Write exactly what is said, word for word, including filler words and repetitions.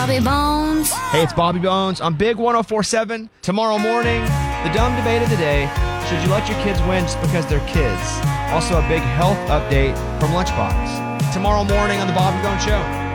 Bobby Bones. Hey, it's Bobby Bones on Big one oh four seven. Tomorrow morning, the dumb debate of the day. Should you let your kids win just because they're kids? Also, a big health update from Lunchbox. Tomorrow morning on the Bobby Bones Show.